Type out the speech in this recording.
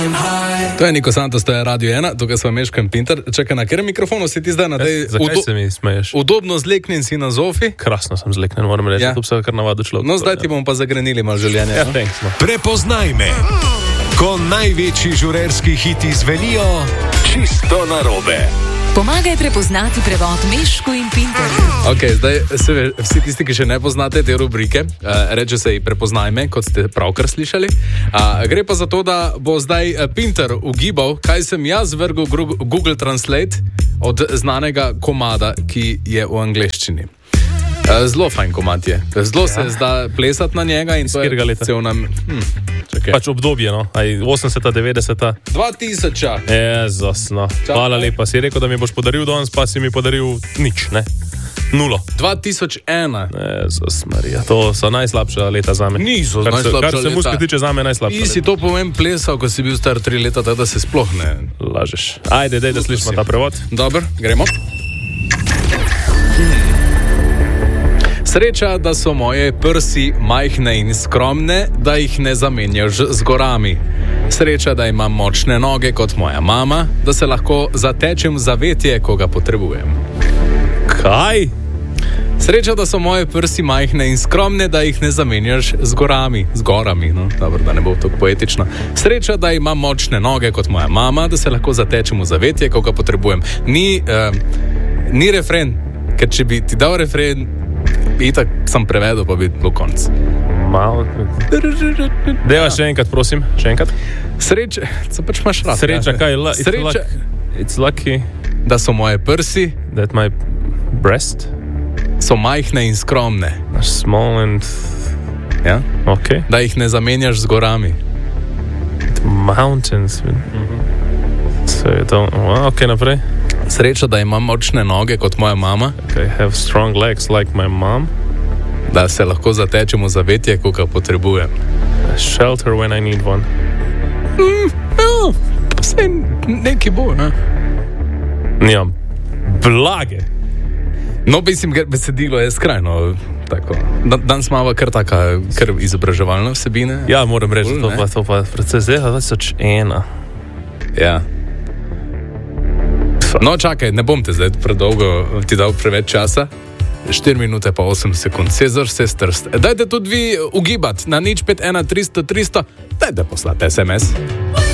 To je Niko Santos, to je Radio 1, tukaj smo Meško in Pinter. Čakaj, na katerem mikrofonu si ti zdaj? Zakaj se mi smeješ? Udobno zleknjen si na zofi. Krasno sem zleknjen, moram reči, to se kar navadu človek. No, zdaj ti bomo pa zagrenili malo življenja. Ja, thanks, no. Prepoznaj me, ko največji žurerski hiti zvenijo čisto narobe. Pomagaj prepoznati prevod Meško in Pinter. Ok, zdaj vsi tisti, ki še ne poznate te rubrike, reče se ji Prepoznaj me, kot ste pravkar slišali. Gre pa za to, da bo zdaj Pinter ugibal, kaj sem jaz vrgel Google Translate od znanega komada, ki je v angleščini. Zelo fajn komad je. Zelo se zda plesati na njega in to je cel nam... Pač obdobje, no? 80-ta, 90-ta? 2000-a. Jezus, no. Hvala lepa. Si rekel, da mi boš podaril danes, pa si mi podaril nič, ne? 0. 2001. Jezus Marija, to so najslabša leta zame. Niso najslabša leta. Kar se muzike tiče zame najslabša leta. Ti si to povem plesal, ko si bil star 3 leta, tako da se sploh ne... Lažeš. Ajde, dej, da slišimo ta prevod. Dobar, gremo. Sreča, da so moje prsi majhne in skromne, da jih ne zamenjaš z gorami. Sreča, da imam močne noge kot moja mama, da se lahko zatečem v zavetje, ko ga potrebujem. Kaj? Sreča, da so moje prsi majhne in skromne, da jih ne zamenjaš z gorami. Z gorami, no, dobro, da ne bo tako poetično. Sreča, da imam močne noge kot moja mama, da se lahko zatečem v zavetje, ko ga potrebujem. Ni refren, ker če bi ti dal refren, itak sem prevedel, pa bi bil konc. Malo. Deva še enkrat, prosim, še enkrat. Sreča, co pač imaš rad? Sreča, kaj? Sreča, it's lucky. Da so moje prsi. That my breast. So majhne in skromne. Small and... Ja? Ok. Da jih ne zamenjaš z gorami. Mountains. So je to... Ok, naprej. Sreča, da imam močne noge kot moja mama. Okay, have strong legs like my mom. Da se lahko zatečem v zavetje, ko ga potrebujem. A shelter when I need one. Vse neki bo, ne? Nijam. Blage. No, mislim, besedilo je skrajno tako. Danes imamo kar taka, kar izobraževalne vsebine. Ja, moram reči, to pa predvsej zdaj 2001. Ja. No, čakaj, ne bom te zdaj predolgo ti dal preveč časa. 4 minute pa 8 sekund. Cezar, sestrst. Dajte tudi vi ugibati na 051 300 300. Dajte poslati SMS.